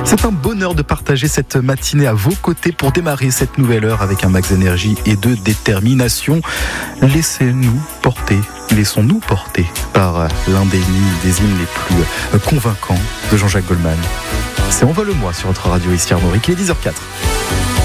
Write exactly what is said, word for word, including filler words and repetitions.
C'est un bonheur de partager cette matinée à vos côtés pour démarrer cette nouvelle heure avec un max d'énergie et de détermination. Laissez-nous porter, laissons-nous porter par l'un des, des hymnes les plus convaincants de Jean-Jacques Goldman. C'est Envole-moi sur votre radio ici Armorique, il est dix heures zéro quatre.